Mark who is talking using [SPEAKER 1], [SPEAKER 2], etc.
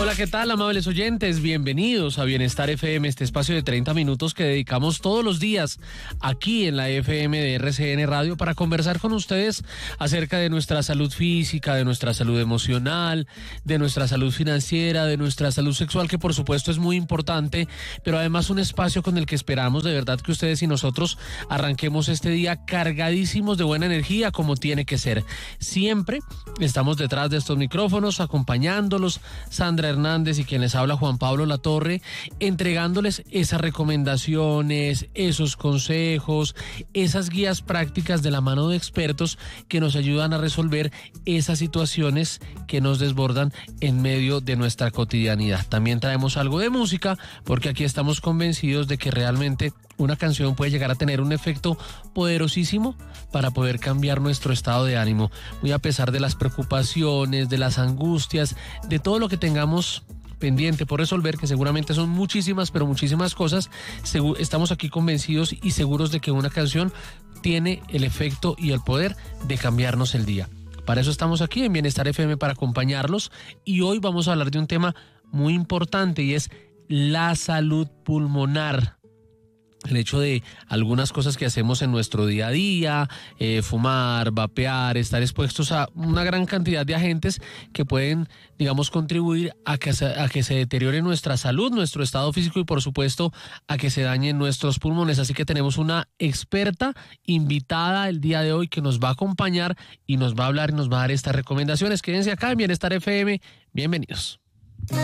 [SPEAKER 1] Hola, ¿qué tal, amables oyentes? Bienvenidos a Bienestar FM, este espacio de 30 minutos que dedicamos todos los días aquí en la FM de RCN Radio para conversar con ustedes acerca de nuestra salud física, de nuestra salud emocional, de nuestra salud financiera, de nuestra salud sexual, que por supuesto es muy importante, pero además un espacio con el que esperamos de verdad que ustedes y nosotros arranquemos este día cargadísimos de buena energía como tiene que ser. Siempre estamos detrás de estos micrófonos acompañándolos, Sandra Hernández y quien les habla, Juan Pablo Latorre, entregándoles esas recomendaciones, esos consejos, esas guías prácticas de la mano de expertos que nos ayudan a resolver esas situaciones que nos desbordan en medio de nuestra cotidianidad. También traemos algo de música porque aquí estamos convencidos de que realmente una canción puede llegar a tener un efecto poderosísimo para poder cambiar nuestro estado de ánimo, muy a pesar de las preocupaciones, de las angustias, de todo lo que tengamos pendiente por resolver, que seguramente son muchísimas, pero muchísimas cosas. Estamos aquí convencidos y seguros de que una canción tiene el efecto y el poder de cambiarnos el día. Para eso estamos aquí en Bienestar FM, para acompañarlos, y hoy vamos a hablar de un tema muy importante y es la salud pulmonar. El hecho de algunas cosas que hacemos en nuestro día a día, fumar, vapear, estar expuestos a una gran cantidad de agentes que pueden, digamos, contribuir a que se deteriore nuestra salud, nuestro estado físico y, por supuesto, a que se dañen nuestros pulmones. Así que tenemos una experta invitada el día de hoy que nos va a acompañar y nos va a hablar y nos va a dar estas recomendaciones. Quédense acá en Bienestar FM. Bienvenidos.